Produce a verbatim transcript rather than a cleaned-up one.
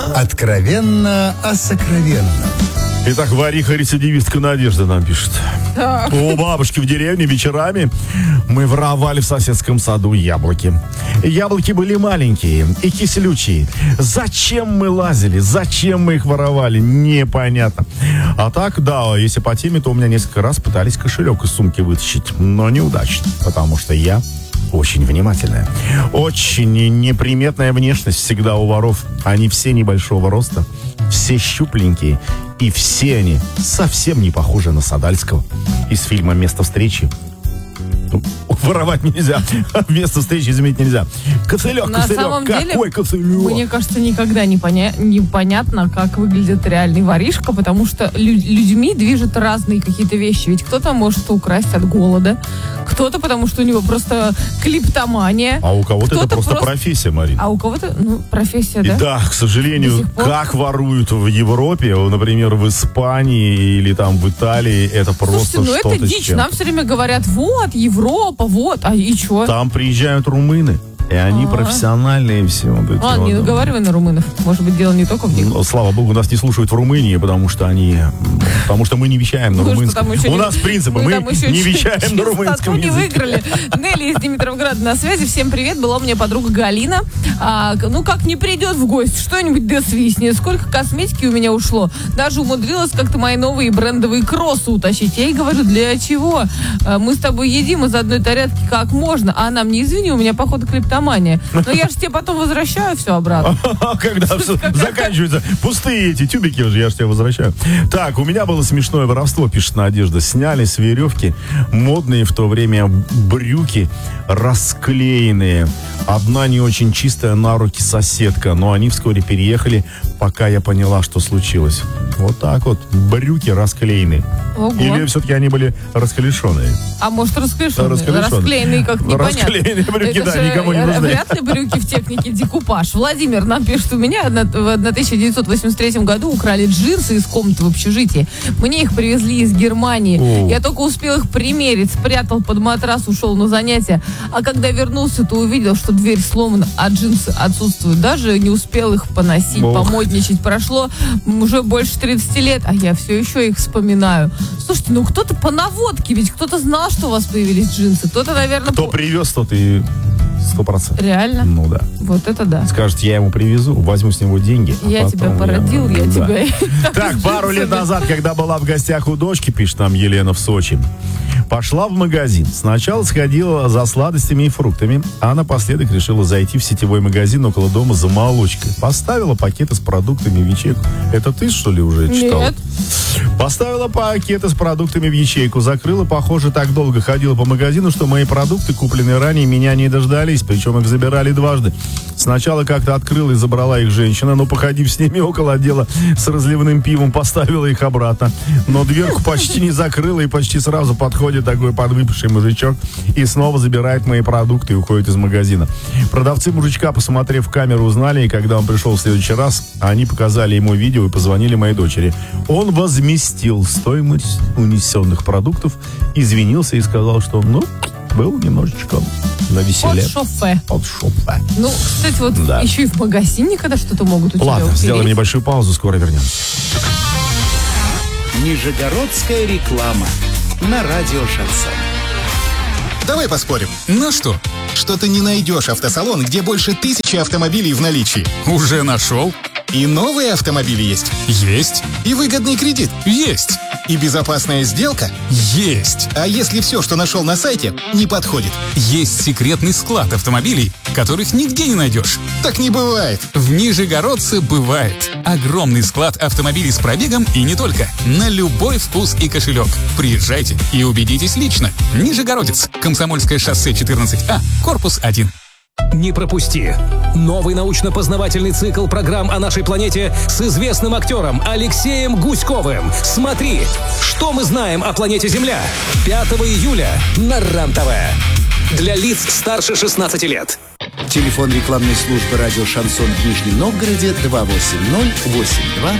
Откровенно о сокровенном. Итак, вариха-рецидивистка Надежда нам пишет. Так. У бабушки в деревне вечерами мы воровали в соседском саду яблоки. Яблоки были маленькие и кислючие. Зачем мы лазили? Зачем мы их воровали? Непонятно. А так, да, если по теме, то у меня несколько раз пытались кошелек из сумки вытащить, но неудачно, потому что я очень внимательная. Очень неприметная внешность всегда у воров. Они все небольшого роста, все щупленькие, и все они совсем не похожи на Садальского из фильма «Место встречи». Воровать нельзя, место встречи изменить нельзя. Кошелек, На кошелек, самом какой деле, кошелек? Мне кажется, никогда не поня... непонятно, как выглядит реальный воришка, потому что лю- людьми движут разные какие-то вещи. Ведь кто-то может украсть от голода, кто-то потому, что у него просто клиптомания. А у кого-то это просто, просто профессия, Марина. А у кого-то, ну, профессия, И да? да, к сожалению, как воруют в Европе, например, в Испании или там в Италии, это просто Слушайте, ну что-то это с дичь. чем-то. Нам все время говорят, вот, Европа, вот, а и что? Там приезжают румыны, и они А-а-а. профессиональные все. Вот эти Ладно, не вот. наговаривай на румынов. Может быть, дело не только в них. Ну, слава богу, нас не слушают в Румынии, потому что они, потому что мы не вещаем на Ну, что румынском. там еще У не- нас принципы, мы там еще не чуть- вещаем на чистоту румынском не языке. выиграли. Нелли из Димитровграда на связи. Всем привет. Была у меня подруга Галина. А, ну, как не придет в гости, что-нибудь да свистнет. Сколько косметики у меня ушло. Даже умудрилась как-то мои новые брендовые кроссы утащить. Я ей говорю, для чего? А, мы с тобой едим из одной тарелки как можно. А она мне, извини, у меня, походу, клиптомания. Но я же тебе потом возвращаю все обратно. Когда все заканчивается, пустые эти тюбики уже, я же тебе возвращаю. Так, у меня было смешное воровство, пишет Надежда. Сняли с веревки модные в то время брюки, расклеенные. Одна не очень чистая на руки соседка, но они вскоре переехали, пока я поняла, что случилось. Вот так вот, брюки расклеенные. Ого. Или все-таки они были расклешенные? А может, расклешенные? Расклешенные. Расклеенные как непонятно. Расклеенные брюки, Это да, же никому не нужны. Вряд ли брюки в технике декупаж. Владимир нам пишет, у меня в тысяча девятьсот восемьдесят третьем году украли джинсы из комнаты в общежитии. Мне их привезли из Германии. О. Я только успел их примерить, спрятал под матрас, ушел на занятия. А когда вернулся, то увидел, что дверь сломана, а джинсы отсутствуют. Даже не успел их поносить, Ох. помодничать. Прошло уже больше тридцати лет, а я все еще их вспоминаю. Слушайте, ну кто-то по наводке, ведь кто-то знал, что у вас появились джинсы. Кто-то, наверное... Кто по- привез, тот и сто процентов. Реально? Ну да. Вот это да. Скажет, я ему привезу, возьму с него деньги. а Я потом тебя породил, я Да. тебя... Так, пару лет назад, когда была в гостях у дочки, пишет нам Елена в Сочи, пошла в магазин. Сначала сходила за сладостями и фруктами, а напоследок решила зайти в сетевой магазин около дома за молочкой. Поставила пакеты с продуктами в ячейку. Это ты, что ли, уже читала? Нет. Поставила пакеты с продуктами в ячейку, закрыла. Похоже, так долго ходила по магазину, что мои продукты, купленные ранее, меня не дождались. Причем их забирали дважды. Сначала как-то открыла и забрала их женщина, но, походив с ними около отдела с разливным пивом, поставила их обратно. Но дверку почти не закрыла, и почти сразу подходит такой подвыпивший мужичок и снова забирает мои продукты и уходит из магазина. Продавцы мужичка, посмотрев в камеру, узнали, и когда он пришел в следующий раз, они показали ему видео и позвонили моей дочери. Он возместил стоимость унесенных продуктов, извинился и сказал, что, ну, был немножечко навеселе. От шофе. От шофе. Ну, кстати, вот Да. еще и в магазине, когда что-то могут у тебя Ладно, упереть. сделаем небольшую паузу, скоро вернемся. Нижегородская реклама на радио «Шансон». Давай поспорим, На что? что ты не найдешь автосалон, где больше тысячи автомобилей в наличии. Уже нашел? И новые автомобили есть, Есть. и выгодный кредит, Есть. и безопасная сделка. Есть. А если все, что нашел на сайте, не подходит? Есть секретный склад автомобилей, которых нигде не найдешь. Так не бывает. В Нижегородце бывает. Огромный склад автомобилей с пробегом и не только. На любой вкус и кошелек. Приезжайте и убедитесь лично. Нижегородец. Комсомольское шоссе четырнадцать А, корпус один. Не пропусти! Новый научно-познавательный цикл программ о нашей планете с известным актером Алексеем Гуськовым. Смотри, что мы знаем о планете Земля. пятого июля на РЕН-ТВ. Для лиц старше шестнадцати лет. Телефон рекламной службы радио «Шансон» в Нижнем Новгороде два восемь ноль восемь два